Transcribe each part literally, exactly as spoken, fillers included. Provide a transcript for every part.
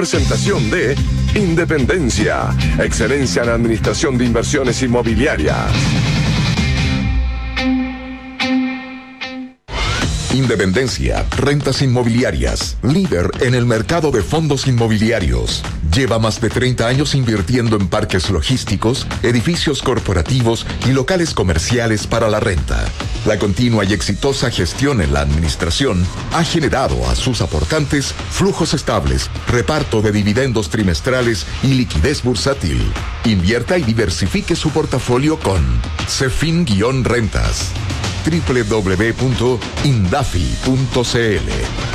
Presentación de Independencia, excelencia en administración de inversiones inmobiliarias. Independencia, rentas inmobiliarias, líder en el mercado de fondos inmobiliarios. Lleva más de treinta años invirtiendo en parques logísticos, edificios corporativos y locales comerciales para la renta. La continua y exitosa gestión en la administración ha generado a sus aportantes flujos estables, reparto de dividendos trimestrales y liquidez bursátil. Invierta y diversifique su portafolio con Cefin-Rentas. doble u doble u doble u punto indafi punto c l.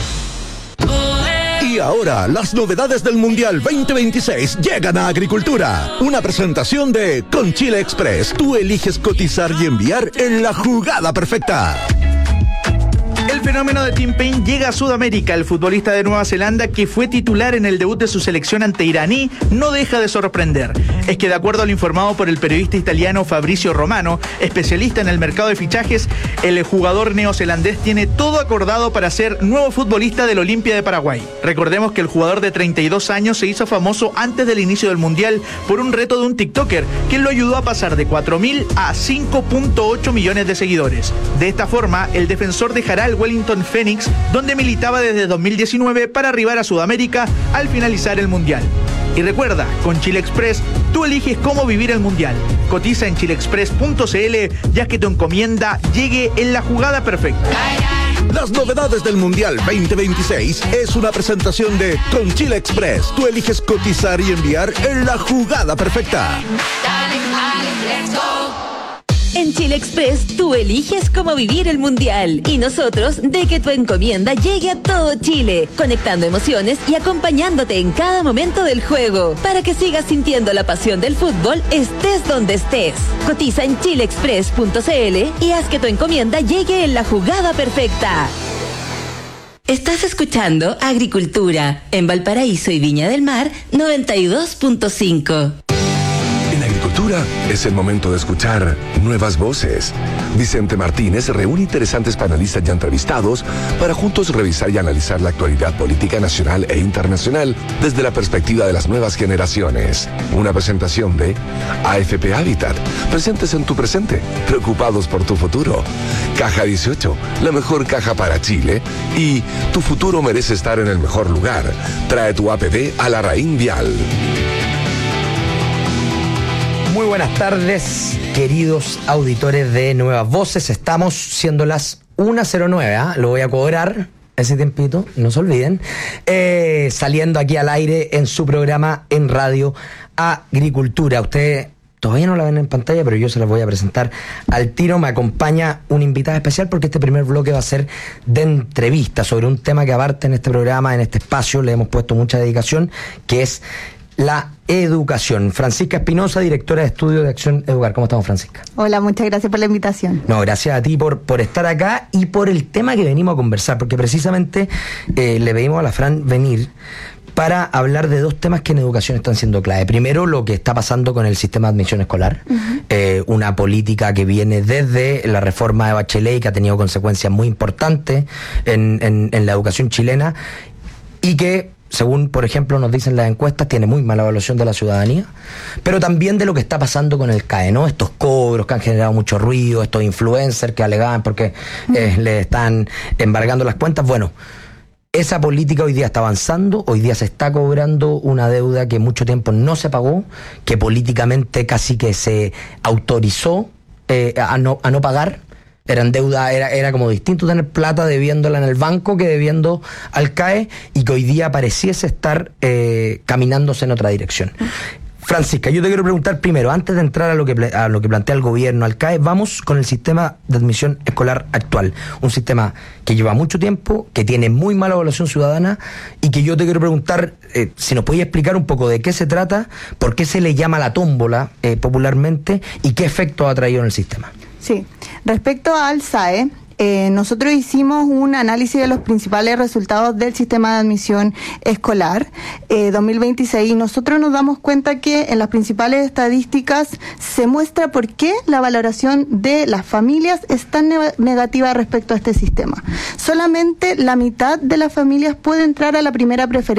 Y ahora, las novedades del Mundial veinte veintiséis llegan a Agricultura. Una presentación de Con Chile Express. Tú eliges cotizar y enviar en la jugada perfecta. El fenómeno de Tim Payne llega a Sudamérica. El futbolista de Nueva Zelanda, que fue titular en el debut de su selección ante Iraní, no deja de sorprender. Es que de acuerdo a lo informado por el periodista italiano Fabrizio Romano, especialista en el mercado de fichajes, el jugador neozelandés tiene todo acordado para ser nuevo futbolista del Olimpia de Paraguay. Recordemos que el jugador de treinta y dos años se hizo famoso antes del inicio del Mundial por un reto de un TikToker, quien lo ayudó a pasar de cuatro mil a cinco punto ocho millones de seguidores. De esta forma, el defensor dejará el Wellington Phoenix, donde militaba desde dos mil diecinueve, para arribar a Sudamérica al finalizar el Mundial. Y recuerda, con Chile Express, tú eliges cómo vivir el Mundial. Cotiza en chile express punto c l, ya que tu encomienda llegue en la jugada perfecta. Las novedades del Mundial veinte veintiséis es una presentación de Con Chile Express. Tú eliges cotizar y enviar en la jugada perfecta. En Chile Express, tú eliges cómo vivir el Mundial y nosotros de que tu encomienda llegue a todo Chile, conectando emociones y acompañándote en cada momento del juego, para que sigas sintiendo la pasión del fútbol, estés donde estés. Cotiza en chile express punto c l y haz que tu encomienda llegue en la jugada perfecta. Estás escuchando Agricultura en Valparaíso y Viña del Mar noventa y dos punto cinco. En Agricultura es el momento de escuchar nuevas voces. Vicente Martínez reúne interesantes panelistas y entrevistados para juntos revisar y analizar la actualidad política nacional e internacional desde la perspectiva de las nuevas generaciones. Una presentación de A F P Habitat. Presentes en tu presente, preocupados por tu futuro. Caja dieciocho, la mejor caja para Chile. Y tu futuro merece estar en el mejor lugar. Trae tu A P D a la Raín Vial. Muy buenas tardes, queridos auditores de Nuevas Voces. Estamos siendo las una cero nueve, ¿eh? Lo voy a cobrar ese tiempito, no se olviden. Eh, saliendo aquí al aire en su programa en radio Agricultura. Ustedes todavía no la ven en pantalla, pero yo se las voy a presentar al tiro. Me acompaña una invitada especial porque este primer bloque va a ser de entrevista sobre un tema que aparte en este programa, en este espacio, le hemos puesto mucha dedicación, que es la educación. Francisca Espinosa, directora de Estudio de Acción Educar. ¿Cómo estamos, Francisca? Hola, muchas gracias por la invitación. No, gracias a ti por, por estar acá y por el tema que venimos a conversar, porque precisamente eh, le pedimos a la Fran venir para hablar de dos temas que en educación están siendo clave. Primero, lo que está pasando con el sistema de admisión escolar, uh-huh. eh, una política que viene desde la reforma de Bachelet y que ha tenido consecuencias muy importantes en, en, en la educación chilena y que, según, por ejemplo, nos dicen las encuestas, tiene muy mala evaluación de la ciudadanía, pero también de lo que está pasando con el C A E, ¿no? Estos cobros que han generado mucho ruido, estos influencers que alegaban porque eh, le están embargando las cuentas. Bueno, esa política hoy día está avanzando, hoy día se está cobrando una deuda que mucho tiempo no se pagó, que políticamente casi que se autorizó eh, a, no, a no pagar. Eran deuda, era, era como distinto tener plata debiéndola en el banco que debiendo al C A E, y que hoy día pareciese estar eh, caminándose en otra dirección. Francisca, yo te quiero preguntar primero, antes de entrar a lo que a lo que plantea el gobierno, al C A E, vamos con el sistema de admisión escolar actual. Un sistema que lleva mucho tiempo, que tiene muy mala evaluación ciudadana, y que yo te quiero preguntar eh, si nos podías explicar un poco de qué se trata, por qué se le llama la tómbola eh, popularmente, y qué efecto ha traído en el sistema. Sí, respecto al S A E, eh, nosotros hicimos un análisis de los principales resultados del sistema de admisión escolar eh, dos mil veintiséis, y nosotros nos damos cuenta que en las principales estadísticas se muestra por qué la valoración de las familias es tan ne- negativa respecto a este sistema. Solamente la mitad de las familias puede entrar a la primera preferencia